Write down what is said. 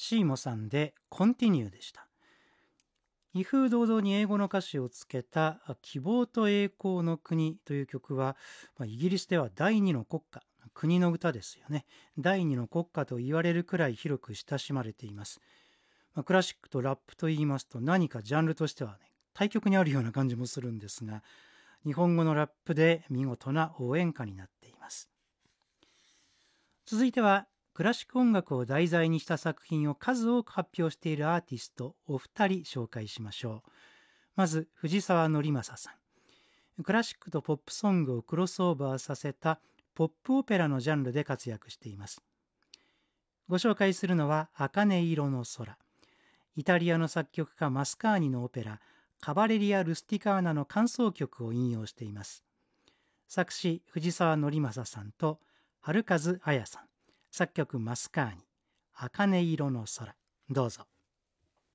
シーモさんでコンティニューでした。威風堂々に英語の歌詞をつけた希望と栄光の国という曲は、イギリスでは第二の国歌、国の歌ですよね。第二の国歌と言われるくらい広く親しまれています。クラシックとラップと言いますと何かジャンルとしてはね、対極にあるような感じもするんですが、日本語のラップで見事な応援歌になっています。続いてはクラシック音楽を題材にした作品を数多く発表しているアーティストお二人紹介しましょう。まず藤沢則正さん。クラシックとポップソングをクロスオーバーさせたポップオペラのジャンルで活躍しています。ご紹介するのは茜色の空。イタリアの作曲家マスカーニのオペラカバレリア・ルスティカーナの間奏曲を引用しています。作詞藤沢則正さんと春風彩さん、作曲マスカーニ、茜色の空。どうぞ。